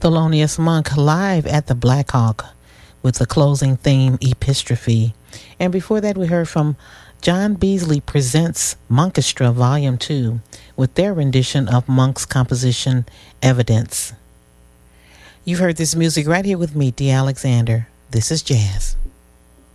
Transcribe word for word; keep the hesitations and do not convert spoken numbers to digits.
Thelonious Monk live at the Black Hawk with the closing theme, Epistrophe. And before that, we heard from John Beasley Presents Monkestra Volume two with their rendition of Monk's composition, Evidence. You've heard this music right here with me, Dee Alexander. This is Jazz.